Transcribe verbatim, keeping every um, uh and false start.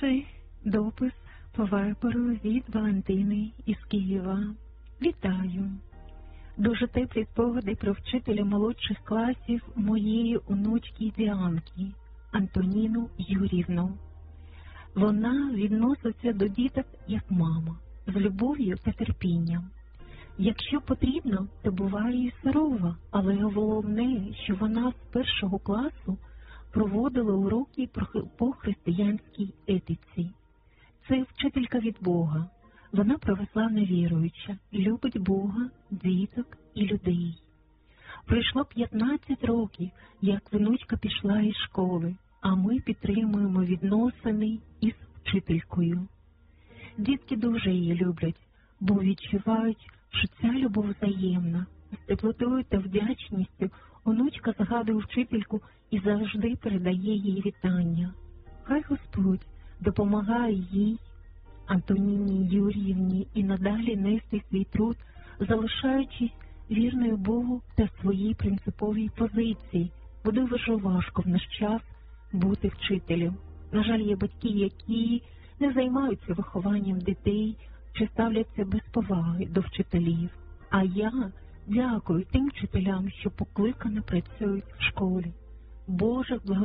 Перший допис по вайберу від Валентини із Києва. Вітаю! Дуже теплі спогади про вчителя молодших класів моєї онучки Діанки, Антоніну Юрівну. Вона відноситься до діток як мама, з любов'ю та терпінням. Якщо потрібно, то буває і сурова, але головне, що вона з першого класу проводила уроки по християнській етиці. Це вчителька від Бога. Вона православна віруюча, любить Бога, діток і людей. Пройшло п'ятнадцять років, як внучка пішла із школи, а ми підтримуємо відносини із вчителькою. Дітки дуже її люблять, бо відчувають, що ця любов взаємна. З теплотою та вдячністю онучка згадує вчительку і завжди передає їй вітання. Хай Господь допомагає їй, Антоніні Юріївні, і надалі нести свій труд, залишаючись вірною Богу та своїй принциповій позиції, бо дуже важко в наш час бути вчителем. На жаль, є батьки, які не займаються вихованням дітей чи ставляться без поваги до вчителів. А я дякую тим вчителям, що покликано працюють в школі. Боже, благослови.